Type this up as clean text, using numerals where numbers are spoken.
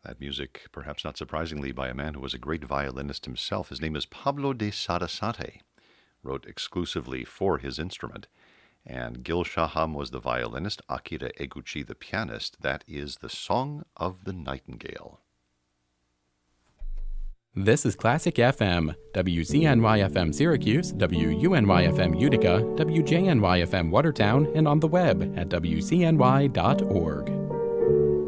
That music, perhaps not surprisingly, by a man who was a great violinist himself. His name is Pablo de Sarasate, wrote exclusively for his instrument. And Gil Shaham was the violinist, Akira Eguchi the pianist. That is the Song of the Nightingale. This is Classic FM, WCNY-FM Syracuse, WUNY-FM Utica, WJNY-FM Watertown, and on the web at WCNY.org.